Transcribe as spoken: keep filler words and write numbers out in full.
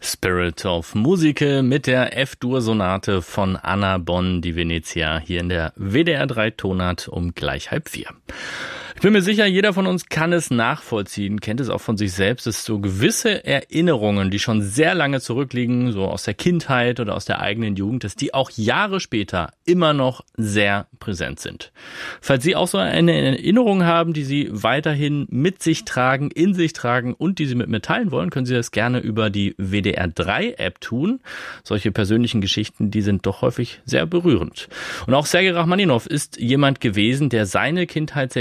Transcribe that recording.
Spirit of Musica mit der F-Dur-Sonate von Anna Bonn, die Venezia, hier in der W D R drei Tonart um gleich halb vier. Ich bin mir sicher, jeder von uns kann es nachvollziehen, kennt es auch von sich selbst, dass so gewisse Erinnerungen, die schon sehr lange zurückliegen, so aus der Kindheit oder aus der eigenen Jugend, dass die auch Jahre später immer noch sehr präsent sind. Falls Sie auch so eine Erinnerung haben, die Sie weiterhin mit sich tragen, in sich tragen und die Sie mit mir teilen wollen, können Sie das gerne über die W D R drei App tun. Solche persönlichen Geschichten, die sind doch häufig sehr berührend. Und auch Sergei Rachmaninov ist jemand gewesen, der seine Kindheit sehr